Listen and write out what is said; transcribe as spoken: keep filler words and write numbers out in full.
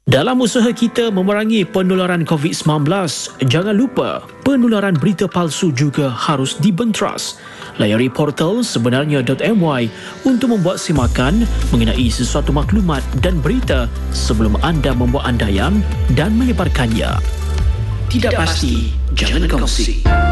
Dalam usaha kita memerangi penularan covid sembilan belas, jangan lupa penularan berita palsu juga harus dibenteras. Layari portal sebenarnya dot my untuk membuat simakan mengenai sesuatu maklumat dan berita sebelum anda membuat andaian dan menyebarkannya. Tidak pasti, jangan kongsi.